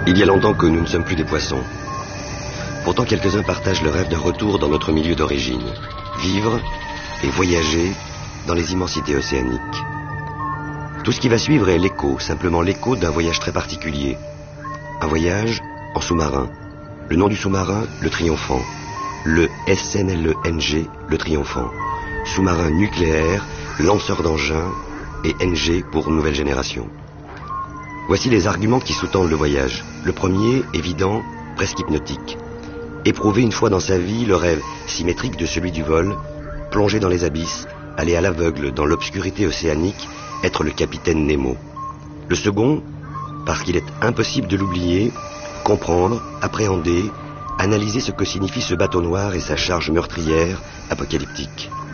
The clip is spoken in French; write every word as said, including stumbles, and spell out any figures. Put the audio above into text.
Il y a longtemps que nous ne sommes plus des poissons. Pourtant, quelques-uns partagent le rêve d'un retour dans notre milieu d'origine. Vivre et voyager dans les immensités océaniques. Tout ce qui va suivre est l'écho, simplement l'écho d'un voyage très particulier. Un voyage en sous-marin. Le nom du sous-marin, le Triomphant. Le S N L E N G, le Triomphant. Sous-marin nucléaire, lanceur d'engins et N G pour nouvelle génération. Voici les arguments qui sous-tendent le voyage. Le premier, évident, presque hypnotique. Éprouver une fois dans sa vie le rêve symétrique de celui du vol, plonger dans les abysses, aller à l'aveugle dans l'obscurité océanique, être le capitaine Nemo. Le second, parce qu'il est impossible de l'oublier, comprendre, appréhender, analyser ce que signifie ce bateau noir et sa charge meurtrière, apocalyptique.